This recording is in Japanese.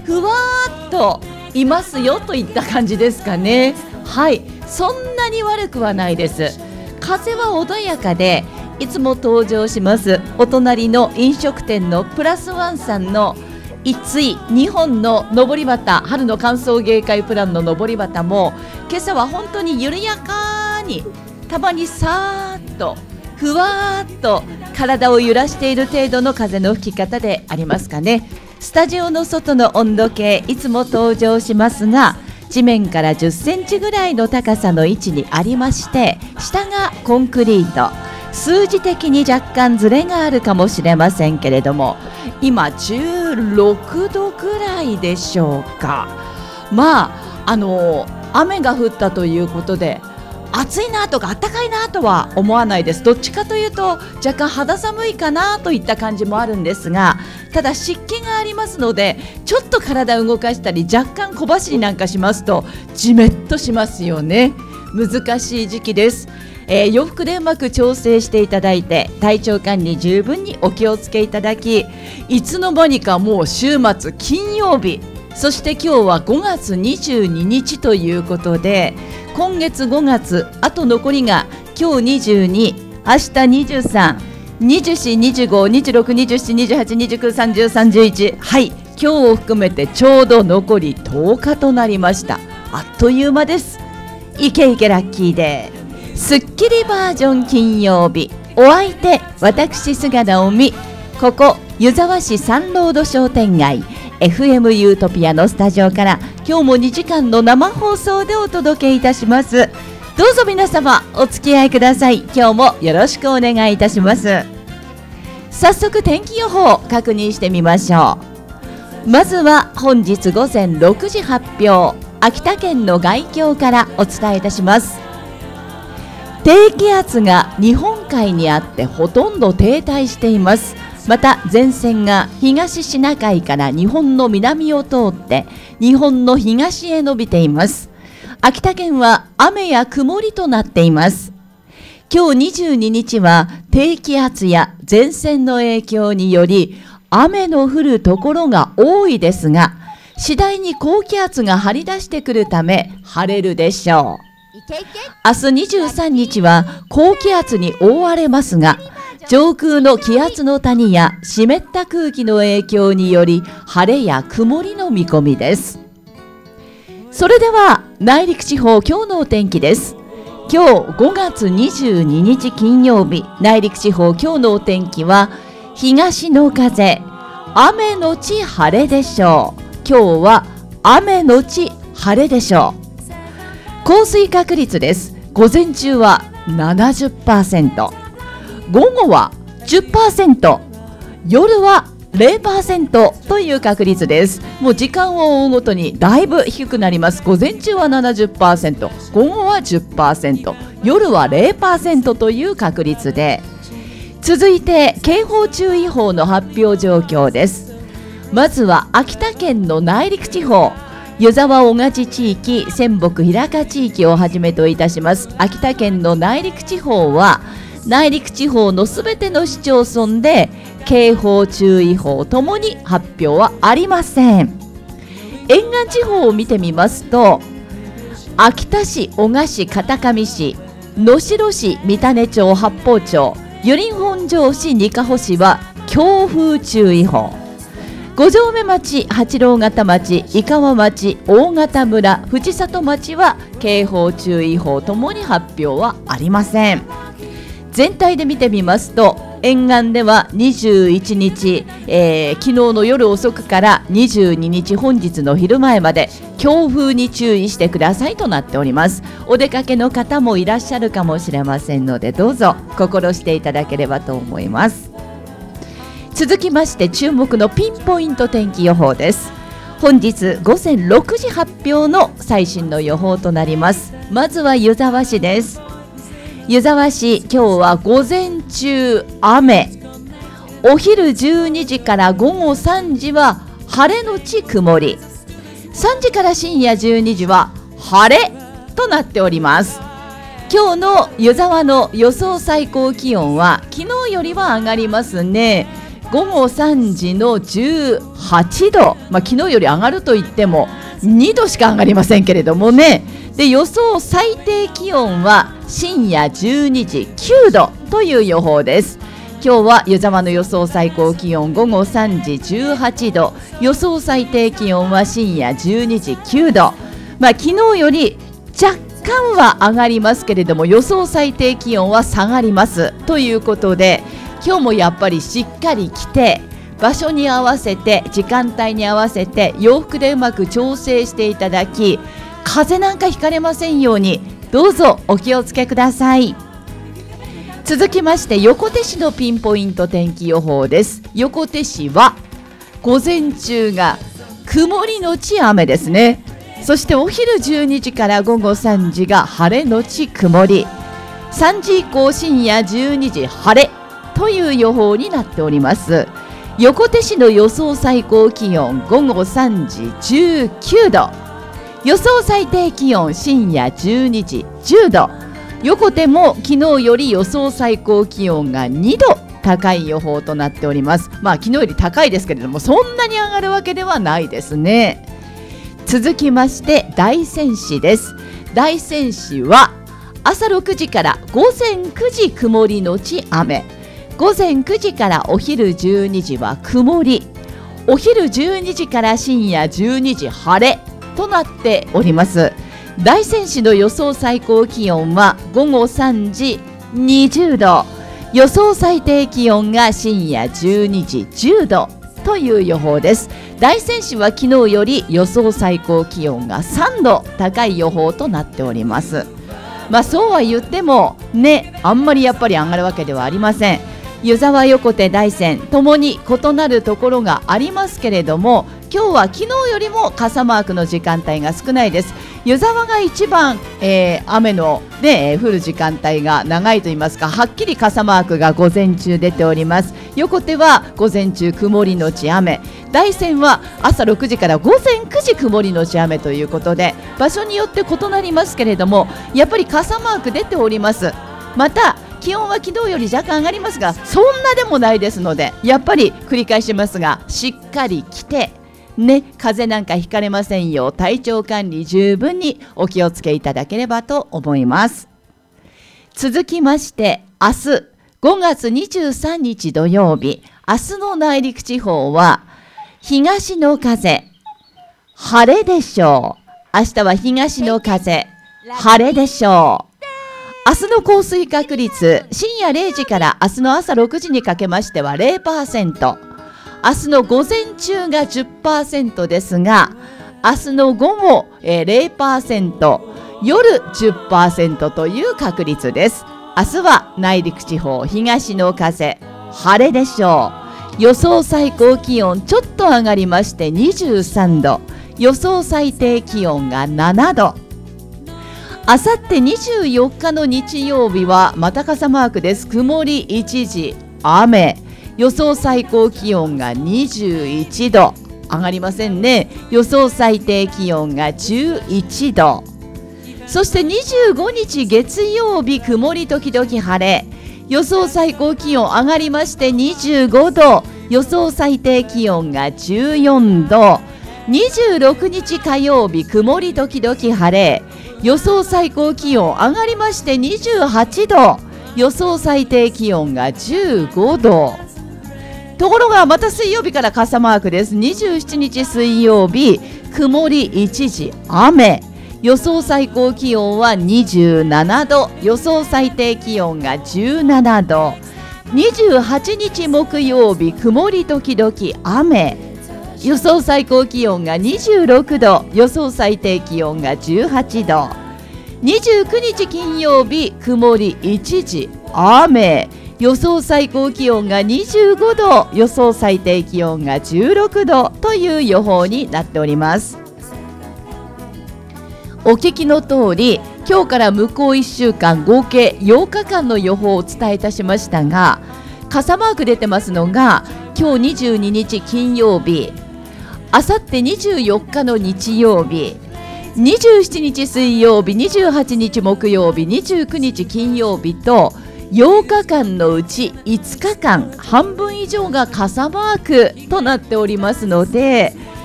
ふわーっといますよといった感じですかね。はい、そんなに悪くはないです。風は穏やかで、いつも登場しますお隣の飲食店のプラスワンさんの一位2本の上り旗、春の歓送迎会プランの上り旗も今朝は本当に緩やかに、たまにさーっとふわーっと体を揺らしている程度の風の吹き方でありますかね。スタジオの外の温度計いつも登場しますが、地面から10センチぐらいの高さの位置にありまして、下がコンクリート、数字的に若干ずれがあるかもしれませんけれども、今16度ぐらいでしょうか。雨が降ったということで暑いなとか暖かいなとは思わないです。どっちかというと若干肌寒いかなといった感じもあるんですが、ただ湿気がありますので、ちょっと体を動かしたり若干小走りなんかしますとじめっとしますよね。難しい時期です。洋服でうまく調整していただいて、体調管理十分にお気をつけいただき、いつの間にかもう週末金曜日、そして今日は5月22日ということで、今月5月あと残りが今日22、明日23、24、25、26、27、28、29、30、31、はい、今日を含めてちょうど残り10日となりました。あっという間です。イケイケラッキーでスッキリバージョン金曜日、お相手私菅直美、ここ湯沢市サンロード商店街 FM ユートピアのスタジオから今日も2時間の生放送でお届けいたします。どうぞ皆様お付き合いください。今日もよろしくお願いいたします。早速天気予報を確認してみましょう。まずは本日午前6時発表、秋田県の概況からお伝えいたします。低気圧が日本海にあってほとんど停滞しています。また前線が東シナ海から日本の南を通って日本の東へ伸びています。秋田県は雨や曇りとなっています。今日22日は低気圧や前線の影響により雨の降るところが多いですが、次第に高気圧が張り出してくるため晴れるでしょう。明日23日は高気圧に覆われますが、上空の気圧の谷や湿った空気の影響により晴れや曇りの見込みです。それでは内陸地方今日のお天気です。今日5月22日金曜日、内陸地方今日のお天気は東の風、雨のち晴れでしょう。今日は雨のち晴れでしょう。降水確率です。午前中は 70%、 午後は 10%、 夜は 0% という確率です。もう時間を追うごとにだいぶ低くなります。午前中は 70%、 午後は 10%、 夜は 0% という確率で、続いて警報注意報の発表状況です。まずは秋田県の内陸地方、湯沢小勝地域、仙北平鹿地域をはじめといたします秋田県の内陸地方は、内陸地方のすべての市町村で警報注意報ともに発表はありません。沿岸地方を見てみますと、秋田市、男鹿市、片上市、能代市、三種町、八峰町、由利本荘市、にかほ市は強風注意報、五城目町、八郎潟町、井川町、大潟村、藤里町は警報注意報ともに発表はありません。全体で見てみますと、沿岸では21日、昨日の夜遅くから22日本日の昼前まで強風に注意してくださいとなっております。お出かけの方もいらっしゃるかもしれませんので、どうぞ心していただければと思います。続きまして注目のピンポイント天気予報です。本日午前6時発表の最新の予報となります。まずは湯沢市です。湯沢市、今日は午前中雨、お昼12時から午後3時は晴れのち曇り、3時から深夜12時は晴れとなっております。今日の湯沢の予想最高気温は昨日よりは上がりますね。 午後3時の18度、昨日より上がるといっても2度しか上がりませんけれどもね。で、予想最低気温は深夜12時9度という予報です。今日は湯沢の予想最高気温午後3時18度、予想最低気温は深夜12時9度、昨日より若干は上がりますけれども、予想最低気温は下がりますということで、今日もやっぱりしっかり着て、場所に合わせて時間帯に合わせて洋服でうまく調整していただき、風邪なんかひかれませんようにどうぞお気をつけください。続きまして横手市のピンポイント天気予報です。横手市は午前中が曇りのち雨ですね。そしてお昼12時から午後3時が晴れのち曇り、3時以降深夜12時晴れという予報になっております。横手市の予想最高気温午後3時19度、予想最低気温深夜12時10度、横手も昨日より予想最高気温が2度高い予報となっております。昨日より高いですけれども、そんなに上がるわけではないですね。続きまして大仙市です。大仙市は朝6時から午前9時曇りのち雨、午前9時からお昼12時は曇り、お昼12時から深夜12時晴れとなっております。大仙市の予想最高気温は午後3時20度、予想最低気温が深夜12時10度という予報です。大仙市は昨日より予想最高気温が3度高い予報となっております。そうは言ってもね、あんまりやっぱり上がるわけではありません。湯沢、横手、大仙ともに異なるところがありますけれども、今日は昨日よりも傘マークの時間帯が少ないです。湯沢が一番、雨の、降る時間帯が長いといいますか、はっきり傘マークが午前中出ております。横手は午前中曇りのち雨、大仙は朝6時から午前9時曇りのち雨ということで、場所によって異なりますけれども、やっぱり傘マーク出ております。また気温は昨日より若干上がりますが、そんなでもないですので、やっぱり繰り返しますが、しっかり着てね、風邪なんかひかれませんよう体調管理十分にお気をつけいただければと思います。続きまして明日5月23日土曜日、明日の内陸地方は東の風、晴れでしょう。明日は東の風、晴れでしょう。明日の降水確率、深夜0時から明日の朝6時にかけましては 0%、明日の午前中が 10% ですが、明日の午後、0%、夜 10% という確率です。明日は内陸地方東の風、晴れでしょう。予想最高気温ちょっと上がりまして23度、予想最低気温が7度。あさって24日の日曜日はまた傘マークです。曇り一時雨、予想最高気温が21度、上がりませんね。予想最低気温が11度。そして25日月曜日曇り時々晴れ、予想最高気温上がりまして25度、予想最低気温が14度。26日火曜日曇り時々晴れ、予想最高気温上がりまして28度、予想最低気温が15度。ところがまた水曜日から傘マークです。27日水曜日曇り一時雨、予想最高気温は27度、予想最低気温が17度。28日木曜日曇り時々雨、予想最高気温が26度、予想最低気温が18度。29日金曜日曇り一時雨、予想最高気温が25度、予想最低気温が16度という予報になっております。お聞きの通り、今日から向こう1週間合計8日間の予報をお伝えいたしましたが、傘マーク出てますのが今日22日金曜日、あさって24日の日曜日、27日水曜日、28日木曜日、29日金曜日と 8日間のうち5日間半分以上が傘マークとなっておりますので、